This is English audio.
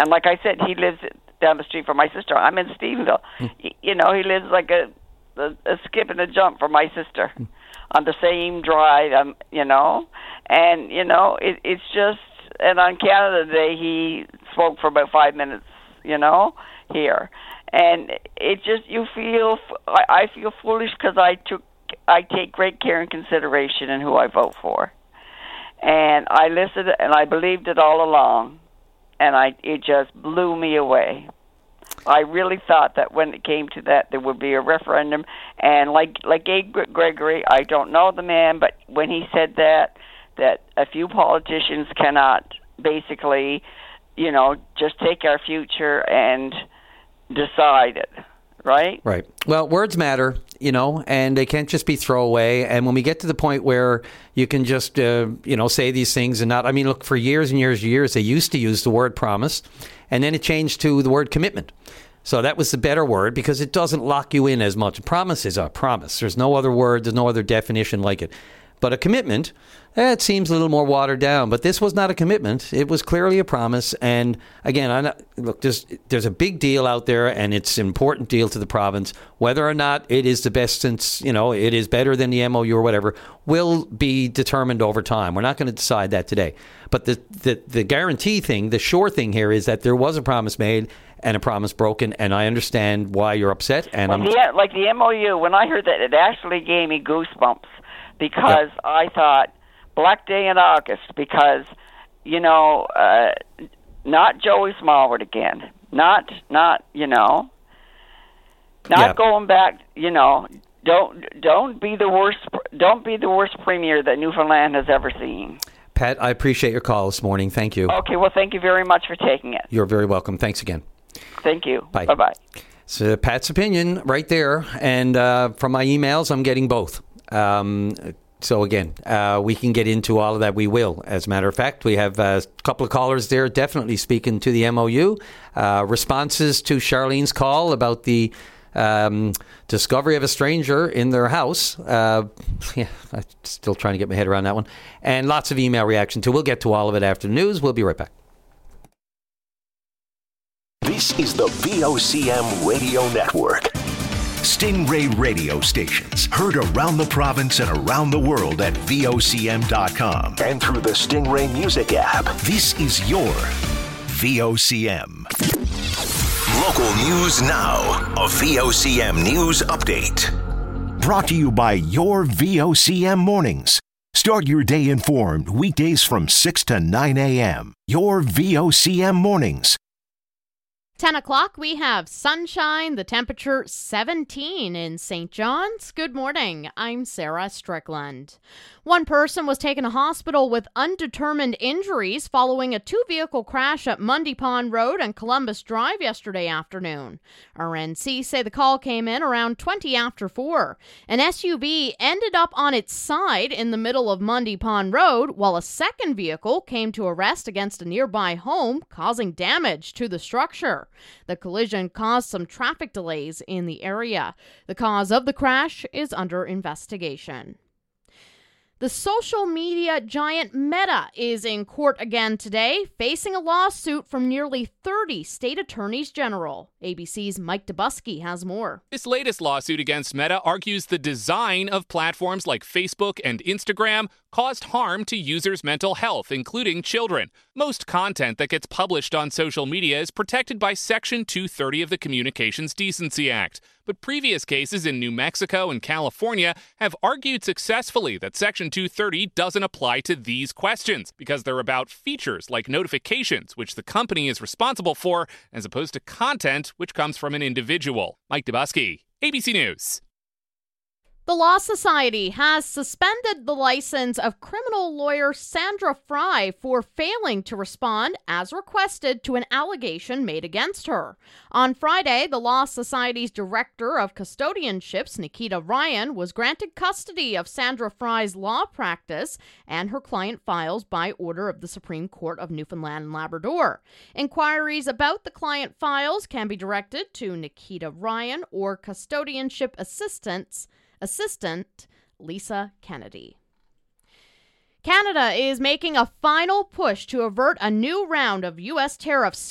And like I said, he lives down the street from my sister. I'm in Stephenville. He lives like a skip and a jump from my sister on the same drive, and, it's just, and on Canada Day, he spoke for about 5 minutes, here. And it just, I feel foolish because I take great care and consideration in who I vote for. And I listened and I believed it all along, and it just blew me away. I really thought that when it came to that, there would be a referendum. And like Gabe Gregory, I don't know the man, but when he said that a few politicians cannot basically, just take our future and decide it, right? Right. Well, words matter, and they can't just be throwaway. And when we get to the point where you can just, say these things and not, look, for years and years and years, they used to use the word promise, and then it changed to the word commitment. So that was the better word because it doesn't lock you in as much. Promise is a promise. There's no other word, there's no other definition like it. But a commitment, it seems a little more watered down. But this was not a commitment. It was clearly a promise. And again, look, there's a big deal out there, and it's an important deal to the province. Whether or not it is the best since, it is better than the MOU or whatever, will be determined over time. We're not going to decide that today. But the guarantee thing, the sure thing here is that there was a promise made and a promise broken, and I understand why you're upset. And like the MOU, when I heard that, it actually gave me goosebumps. Because I thought Black Day in August, because, not Joey Smallwood again, not going back, don't be the worst premier that Newfoundland has ever seen. Pat, I appreciate your call this morning. Thank you. Okay, well, thank you very much for taking it. You're very welcome. Thanks again. Thank you. Bye. Bye-bye. So Pat's opinion right there, and from my emails, I'm getting both. So again, we can get into all of that. We will. As a matter of fact, we have a couple of callers there definitely speaking to the MOU. Responses to Charlene's call about the discovery of a stranger in their house. I'm still trying to get my head around that one. And lots of email reaction too. We'll get to all of it after the news. We'll be right back. This is the VOCM Radio Network. Stingray radio stations heard around the province and around the world at VOCM.com and through the Stingray Music app. This is your VOCM. Local news now. A VOCM news update. Brought to you by your VOCM mornings. Start your day informed weekdays from 6 to 9 a.m. Your VOCM mornings. 10 o'clock, we have sunshine, the temperature 17 in St. John's. Good morning, I'm Sarah Strickland. One person was taken to hospital with undetermined injuries following a two-vehicle crash at Mundy Pond Road and Columbus Drive yesterday afternoon. RNC say the call came in around 20 after 4. An SUV ended up on its side in the middle of Mundy Pond Road, while a second vehicle came to a rest against a nearby home, causing damage to the structure. The collision caused some traffic delays in the area. The cause of the crash is under investigation. The social media giant Meta is in court again today, facing a lawsuit from nearly 30 state attorneys general. ABC's Mike Dubusky has more. This latest lawsuit against Meta argues the design of platforms like Facebook and Instagram caused harm to users' mental health, including children. Most content that gets published on social media is protected by Section 230 of the Communications Decency Act. But previous cases in New Mexico and California have argued successfully that Section 230 doesn't apply to these questions because they're about features like notifications, which the company is responsible for, as opposed to content which comes from an individual. Mike Dubusky, ABC News. The Law Society has suspended the license of criminal lawyer Sandra Fry for failing to respond as requested to an allegation made against her. On Friday, the Law Society's Director of Custodianships, Nikita Ryan, was granted custody of Sandra Fry's law practice and her client files by order of the Supreme Court of Newfoundland and Labrador. Inquiries about the client files can be directed to Nikita Ryan or Custodianship Assistant Lisa Kennedy. Canada is making a final push to avert a new round of U.S. tariffs